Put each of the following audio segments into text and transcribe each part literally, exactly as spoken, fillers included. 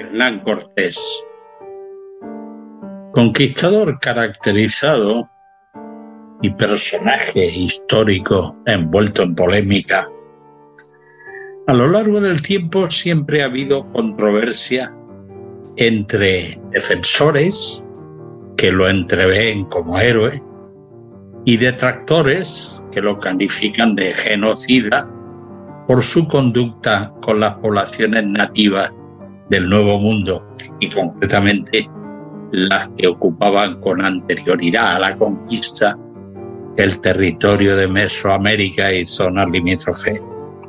Hernán Cortés. Conquistador caracterizado y personaje histórico envuelto en polémica. A lo largo del tiempo siempre ha habido controversia entre defensores que lo entreven como héroe y detractores que lo califican de genocida por su conducta con las poblaciones nativas del Nuevo Mundo y concretamente las que ocupaban con anterioridad a la conquista el territorio de Mesoamérica y zonas limítrofes.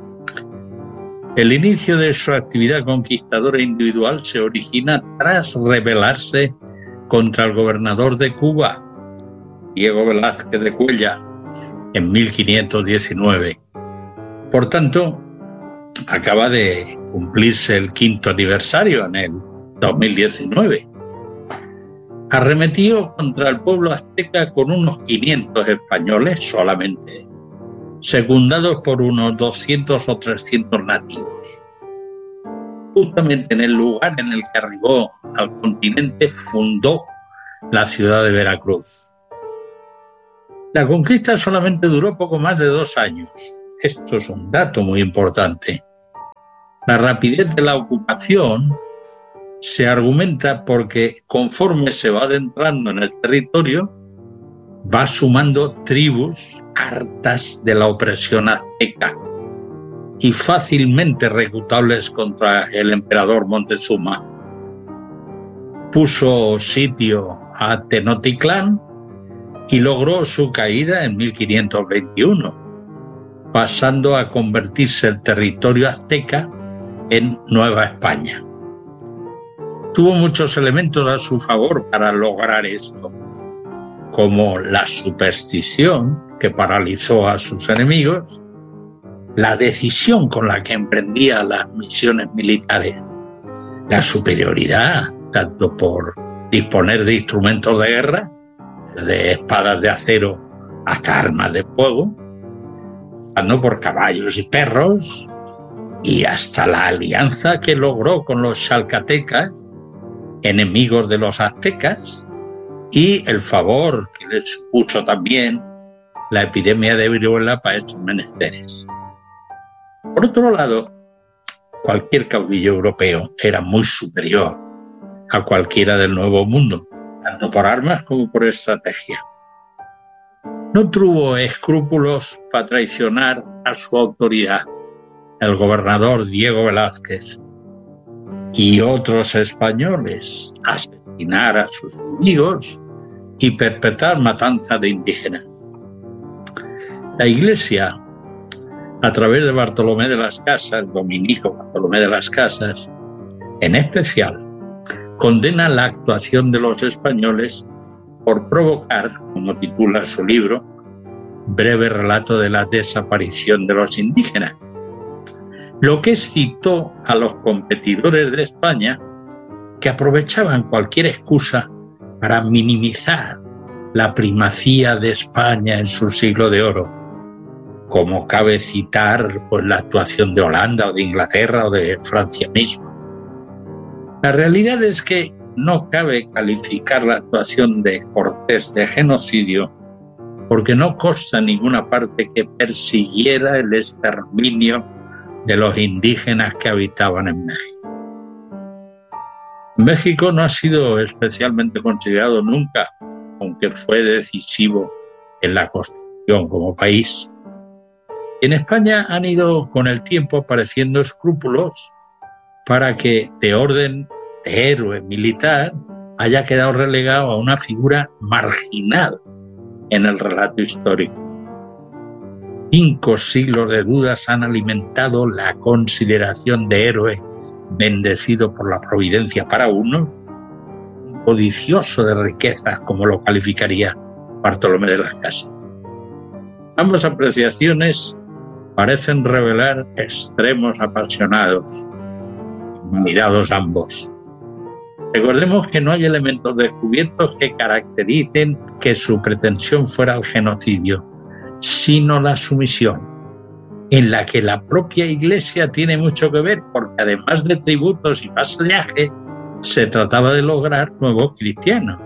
El inicio de su actividad conquistadora individual se origina tras rebelarse contra el gobernador de Cuba, Diego Velázquez de Cuéllar, en mil quinientos diecinueve. Por tanto, acaba de cumplirse el quinto aniversario en el dos mil diecinueve. Arremetió contra el pueblo azteca con unos quinientos españoles solamente, secundados por unos doscientos o trescientos nativos. Justamente en el lugar en el que arribó al continente fundó la ciudad de Veracruz. La conquista solamente duró poco más de dos años. Esto es un dato muy importante. La rapidez de la ocupación se argumenta porque conforme se va adentrando en el territorio, va sumando tribus hartas de la opresión azteca y fácilmente reclutables contra el emperador Montezuma. Puso sitio a Tenochtitlán y logró su caída en mil quinientos veintiuno, pasando a convertirse el territorio azteca en Nueva España. Tuvo muchos elementos a su favor para lograr esto, como la superstición que paralizó a sus enemigos, la decisión con la que emprendía las misiones militares, la superioridad tanto por disponer de instrumentos de guerra, de espadas de acero hasta armas de fuego, pasando por caballos y perros, y hasta la alianza que logró con los xalcatecas, enemigos de los aztecas, y el favor que les supuso también la epidemia de viruela para estos menesteres. Por otro lado, cualquier caudillo europeo era muy superior a cualquiera del Nuevo Mundo, tanto por armas como por estrategia. No tuvo escrúpulos para traicionar a su autoridad, el gobernador Diego Velázquez, y otros españoles, asesinar a sus enemigos y perpetrar matanzas de indígenas. La Iglesia, a través de Bartolomé de las Casas, dominico Bartolomé de las Casas, en especial, condena la actuación de los españoles por provocar, como titula su libro, Breve relato de la desaparición de los indígenas, lo que excitó a los competidores de España que aprovechaban cualquier excusa para minimizar la primacía de España en su siglo de oro, como cabe citar pues, la actuación de Holanda o de Inglaterra o de Francia misma. La realidad es que no cabe calificar la actuación de Cortés de genocidio porque no consta en ninguna parte que persiguiera el exterminio de los indígenas que habitaban en México. México no ha sido especialmente considerado nunca, aunque fue decisivo en la construcción como país. En España han ido con el tiempo apareciendo escrúpulos para que, de orden de héroe militar, haya quedado relegado a una figura marginal en el relato histórico. Cinco siglos de dudas han alimentado la consideración de héroe bendecido por la providencia para unos, codicioso de riquezas, como lo calificaría Bartolomé de las Casas. Ambas apreciaciones parecen revelar extremos apasionados, validados ambos. Recordemos que no hay elementos descubiertos que caractericen que su pretensión fuera el genocidio, sino la sumisión, en la que la propia Iglesia tiene mucho que ver, porque además de tributos y vasallaje, se trataba de lograr nuevos cristianos.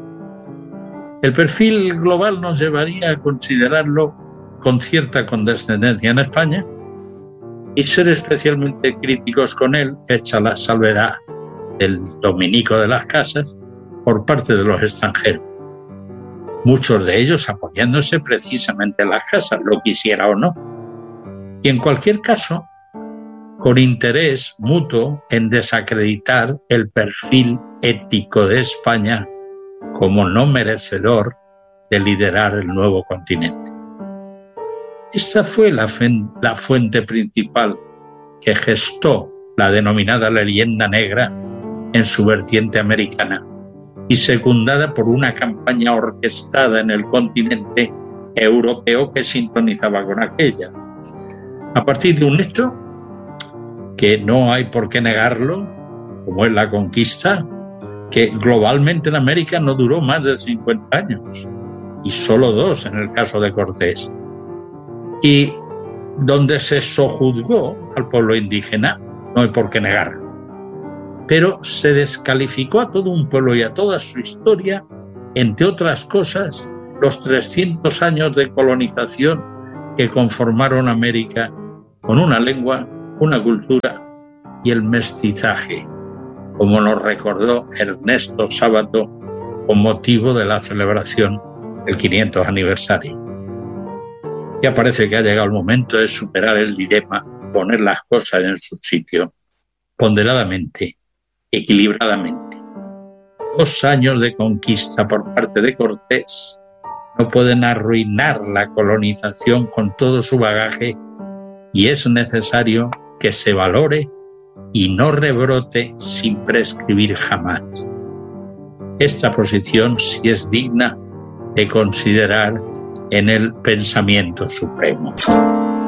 El perfil global nos llevaría a considerarlo con cierta condescendencia en España y ser especialmente críticos con él, hecha la salvedad del dominico de las casas por parte de los extranjeros. Muchos de ellos apoyándose precisamente en las casas, lo quisiera o no. Y en cualquier caso, con interés mutuo en desacreditar el perfil ético de España como no merecedor de liderar el nuevo continente. Esta fue la, la fuente principal que gestó la denominada leyenda negra en su vertiente americana y secundada por una campaña orquestada en el continente europeo que sintonizaba con aquella. A partir de un hecho que no hay por qué negarlo, como es la conquista, que globalmente en América no duró más de cincuenta años, y solo dos en el caso de Cortés, y donde se sojuzgó al pueblo indígena, no hay por qué negarlo, pero se descalificó a todo un pueblo y a toda su historia, entre otras cosas, los trescientos años de colonización que conformaron América con una lengua, una cultura y el mestizaje, como nos recordó Ernesto Sábato con motivo de la celebración del quinientos aniversario. Ya parece que ha llegado el momento de superar el dilema, poner las cosas en su sitio, ponderadamente, equilibradamente. Dos años de conquista por parte de Cortés no pueden arruinar la colonización con todo su bagaje y es necesario que se valore y no rebrote sin prescribir jamás. Esta posición sí es digna de considerar en el pensamiento supremo.